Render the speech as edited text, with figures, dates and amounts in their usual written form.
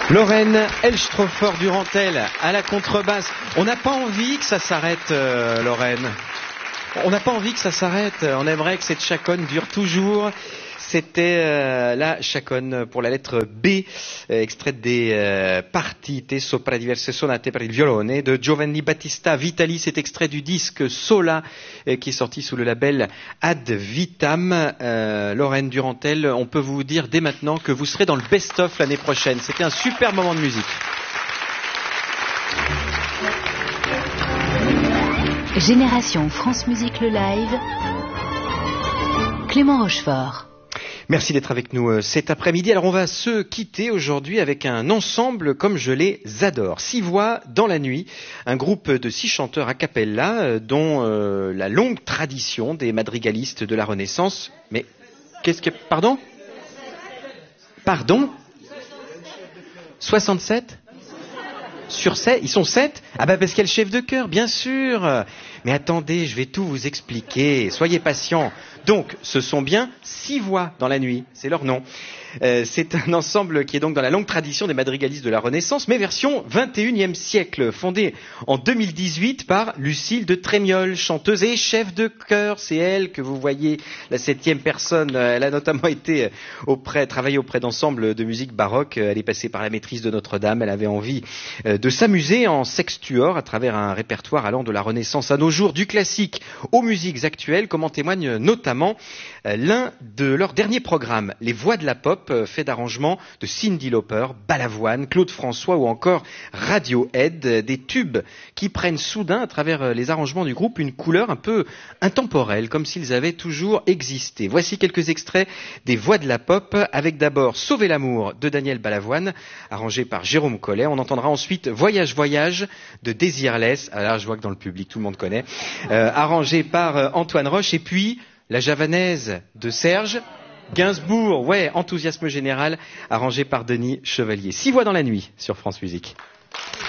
Lorraine Elstroffer-Durantel à la contrebasse. On n'a pas envie que ça s'arrête, Lorraine. On n'a pas envie que ça s'arrête. On aimerait que cette chaconne dure toujours. C'était la chaconne pour la lettre B, extraite des Partite sopra diverse sonate per il violone de Giovanni Battista Vitali. C'est extrait du disque Sola qui est sorti sous le label Ad Vitam. Lorraine Durantel, on peut vous dire dès maintenant que vous serez dans le best-of l'année prochaine. C'était un super moment de musique. Génération France Musique le live, Clément Rochefort. Merci d'être avec nous cet après-midi. Alors on va se quitter aujourd'hui avec un ensemble comme je les adore. 6 voix dans la nuit, un groupe de 6 chanteurs a cappella dont la longue tradition des madrigalistes de la Renaissance. Mais qu'est-ce que... Pardon ? Pardon ? 67 ? Sur 7 ? Ils sont 7 ? Ah bah parce qu'il y a le chef de chœur, bien sûr. Mais attendez, je vais tout vous expliquer. Soyez patients. Donc, ce sont bien 6 voix dans la nuit. C'est leur nom. C'est un ensemble qui est donc dans la longue tradition des madrigalistes de la Renaissance, mais version 21e siècle, fondée en 2018 par Lucille de Trémiol, chanteuse et chef de chœur. C'est elle que vous voyez, la 7e personne. Elle a notamment été travaillé auprès d'ensembles de musique baroque. Elle est passée par la maîtrise de Notre-Dame. Elle avait envie de s'amuser en sextuor à travers un répertoire allant de la Renaissance à nos jours, du classique aux musiques actuelles, comme en témoigne notamment l'un de leurs derniers programmes, Les Voix de la Pop, fait d'arrangements de Cyndi Lauper, Balavoine, Claude François ou encore Radiohead, des tubes qui prennent soudain à travers les arrangements du groupe une couleur un peu intemporelle, comme s'ils avaient toujours existé. Voici quelques extraits des Voix de la Pop, avec d'abord Sauver l'amour de Daniel Balavoine, arrangé par Jérôme Collet. On entendra ensuite Voyage Voyage de Désirless, alors je vois que dans le public tout le monde connaît, arrangé par Antoine Roche, et puis La Javanaise de Serge Gainsbourg, ouais, Enthousiasme général, arrangé par Denis Chevalier. 6 voix dans la nuit sur France Musique.